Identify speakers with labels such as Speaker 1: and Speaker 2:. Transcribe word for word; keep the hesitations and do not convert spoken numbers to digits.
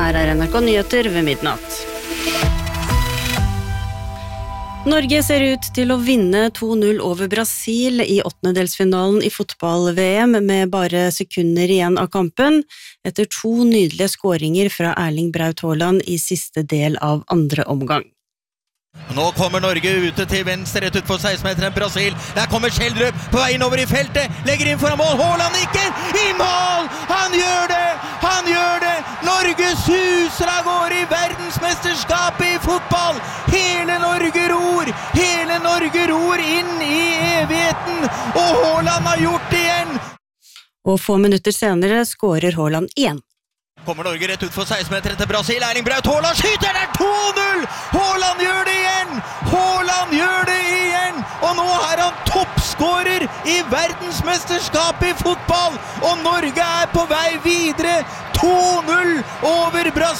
Speaker 1: Her er N R K Nyheter ved midnatt. Norge ser ut til å vinne to null over Brasil i åttendedelsfinalen i fotball-V M med bare sekunder igjen av kampen, etter to nydelige skåringer fra Erling Braut Haaland i siste del av andre omgang.
Speaker 2: Nå kommer Norge ute til venstre rett ut for seksten-meteren Brasil. Der kommer Schjelderup på vei innover i feltet. Legger inn foran mål. Haaland nikker i mål! Han gjør det! Han gjør det! Norge suser av gårde i verdensmesterskapet i fotball! Hele Norge ror! Hele Norge ror inn i evigheten! Og Haaland har gjort det igjen!
Speaker 1: Og få minutter senere skårer Haaland igjen.
Speaker 2: Kommer Norge rett ut for seksten-meteren til Brasil. Erling Braut Haaland skyter der to null! Haaland gjør det igjen! Haaland gjør det igjen! Og nå er han toppskårer i verdensmesterskapet i fotball! Og Norge er på vei videre! to null over Brasil!